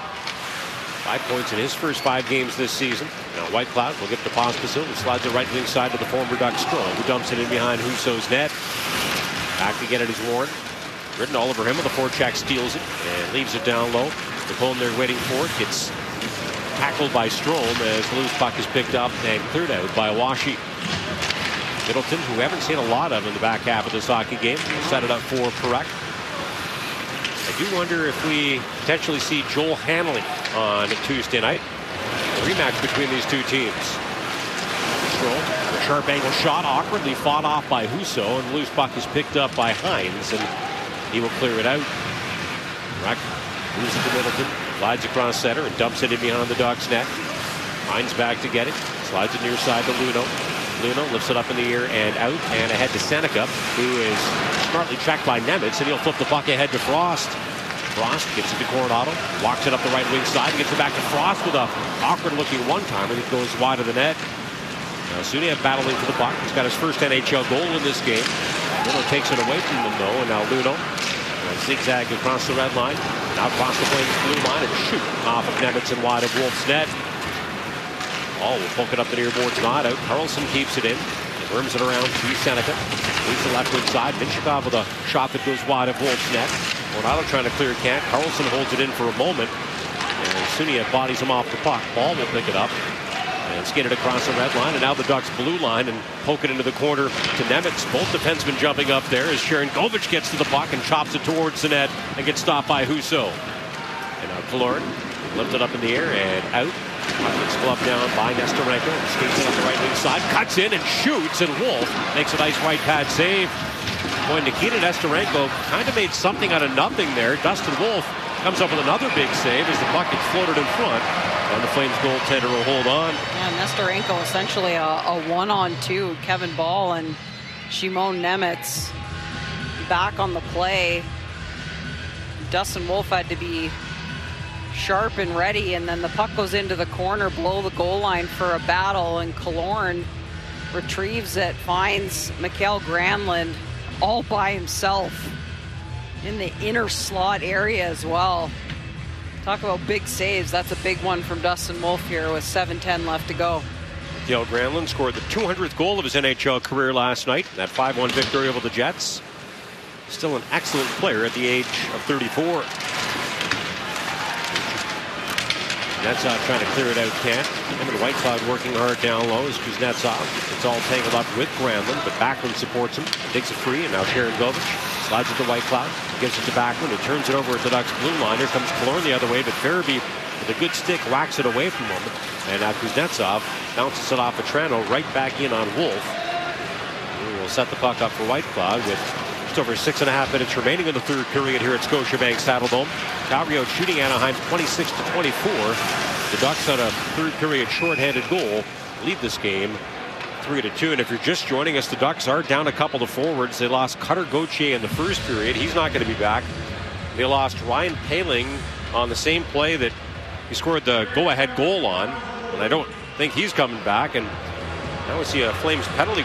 Speaker 1: Five points in his first five games this season. Now Whitecloud will get to Pospisil, who slides it right wing side to the former Duck Strome, who dumps it in behind Husso's net. Back to get it is Warren. Written all over him with a forecheck, steals it and leaves it down low. Lacombe there waiting for it. Gets tackled by Strome as the loose puck is picked up and cleared out by Washi. Middleton, who we haven't seen a lot of in the back half of this hockey game, will set it up for Perek. I do wonder if we potentially see Joel Hanley on Tuesday night. A rematch between these two teams. Strome, a sharp angle shot, awkwardly fought off by Husso, and the loose puck is picked up by Hines, and he will clear it out. Rack moves it to Middleton, glides across center, and dumps it in behind the Ducks' net. Hines back to get it, slides it near side to Luno. Luno lifts it up in the air and out, and ahead to Seneca, who is smartly checked by Nemitz, and he'll flip the puck ahead to Frost. Frost gets it to Coronado, walks it up the right wing side, gets it back to Frost with a awkward-looking one-timer that goes wide of the net. Now Suniev battling for the puck. He's got his first N H L goal in this game. Luno takes it away from him, though, and now Luno zigzag across the red line, now across the Flames blue line, and shoot off of Nemitz and wide of Wolf's net. Oh, we'll poke it up the near boards, not out. Carlson keeps it in. Worms it around to Seneca. Leaves the left wing side. Minchikov with a shot that goes wide of Wolf's net. Coronado trying to clear Kant. Carlson holds it in for a moment. And Suniev bodies him off the puck. Ball will pick it up. And skate it across the red line. And now the Ducks blue line and poke it into the corner to Nemitz. Both defensemen jumping up there as Sharon Govich gets to the puck and chops it towards the net and gets stopped by Husso. And now Killorn lifted up in the air and out. Puck gets gloved down by Nestorenko. Skates it up the right wing side. Cuts in and shoots. And Wolf makes a nice right pad save. Boy, Nikita Nestorenko kind of made something out of nothing there. Dustin Wolf comes up with another big save as the puck gets floated in front. And the Flames goaltender will hold on.
Speaker 2: Yeah, Nestorenko essentially a, a one-on-two. Kevin Ball and Shimon Nemitz back on the play. Dustin Wolf had to be sharp and ready, and then the puck goes into the corner below the goal line for a battle, and Killorn retrieves it, finds Mikael Granlund all by himself in the inner slot area as well. Talk about big saves. That's a big one from Dustin Wolf here with seven ten left to go.
Speaker 1: Mikael Granlund scored the two hundredth goal of his N H L career last night. That five one victory over the Jets. Still an excellent player at the age of thirty-four. Netsov trying to clear it out, can't. Him and Whitecloud working hard down low as Kuznetsov. It's all tangled up with Granlund, but Backlund supports him. Takes it free, and now Sharon Govich slides it to Whitecloud. Gives it to Backlund, who turns it over at the Ducks blue line. Here comes Killorn the other way, but Farabee with a good stick whacks it away from him. And now Kuznetsov bounces it off of Toronto right back in on Wolf. We will set the puck up for Whitecloud with just over six and a half minutes remaining in the third period here at Scotiabank Saddledome. Calgary out shooting Anaheim twenty-six to twenty-four. The Ducks on a third period shorthanded goal lead this game three to two. And if you're just joining us, the Ducks are down a couple of forwards. They lost Cutter Gauthier in the first period. He's not going to be back. They lost Ryan Poehling on the same play that he scored the go-ahead goal on. And I don't think he's coming back. And now we see a Flames penalty